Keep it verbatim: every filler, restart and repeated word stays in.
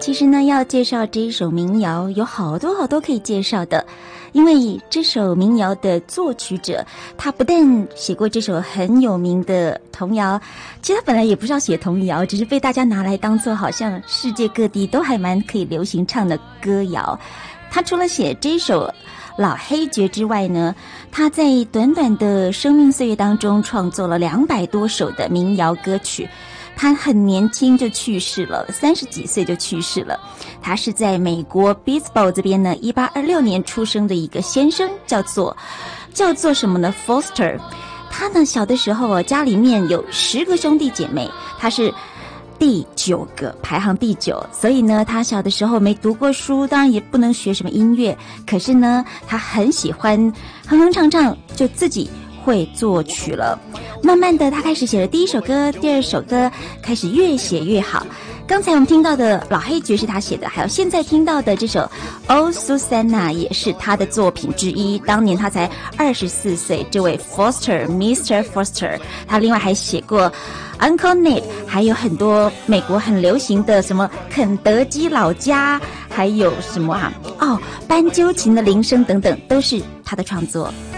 其实呢，要介绍这一首民谣，有好多好多可以介绍的。因为这首民谣的作曲者，他不但写过这首很有名的童谣，其实他本来也不是要写童谣，只是被大家拿来当作好像世界各地都还蛮可以流行唱的歌谣。他除了写这首老黑爵之外呢，他在短短的生命岁月当中创作了两百多首的民谣歌曲。他很年轻就去世了，三十几岁就去世了。他是在美国 Pittsburgh 这边呢，一八二六年出生的一个先生，叫做叫做什么呢 Foster。 他呢小的时候啊，家里面有十个兄弟姐妹，他是第九个，排行第九，所以呢他小的时候没读过书，当然也不能学什么音乐，可是呢他很喜欢哼哼唱唱，就自己会作曲了。慢慢的他开始写了第一首歌，第二首歌，开始越写越好。刚才我们听到的老黑爵是他写的，还有现在听到的这首 Oh Susanna 也是他的作品之一。当年他才二十四岁，这位 Foster Mister Foster， 他另外还写过 Uncle Ned， 还有很多美国很流行的什么肯德基老家，还有什么啊哦斑鸠琴的铃声等等，都是他的创作。